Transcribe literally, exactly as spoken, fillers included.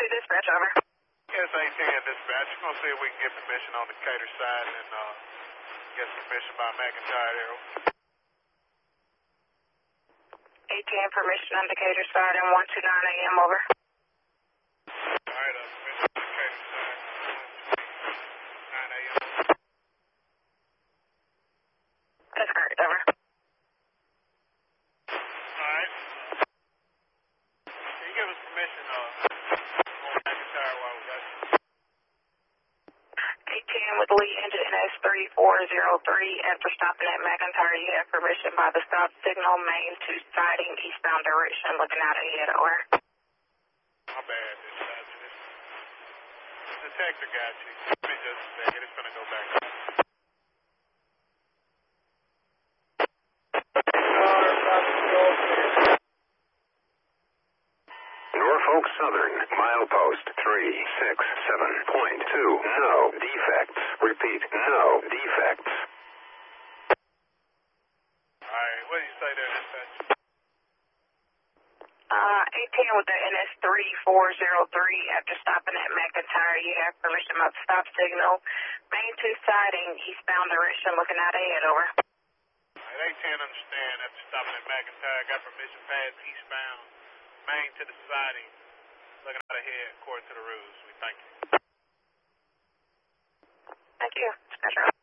two dispatch, over. Yes, A ten dispatch. We're going to see if we can get permission on the Decatur side and uh, get permission by McIntyre there. A ten permission on Decatur side and one two nine A M, over. All right, uh, permission on the Decatur side, nine A M. That's correct, over. All right. Can you give us permission uh, on McIntyre while we got you? A ten with lead engine N S three four zero three. After stopping at McIntyre, you have permission by the stop signal, main to siding, eastbound direction, looking out ahead, over. My bad, dispatch. This detector got you. Give me just a second. It's going to go back. Norfolk Southern, milepost three six seven point two. No defects. Repeat, no defects. All right, what did you say there, dispatch? Uh, A ten with the N S three four zero three. After stopping at McIntyre, you have permission by the stop signal, main to siding, eastbound direction, looking out ahead, over. All right, A ten understand. After stopping at McIntyre, got permission past eastbound, main to the siding, looking out ahead according to the rules. We thank you. Thank you. Dispatch.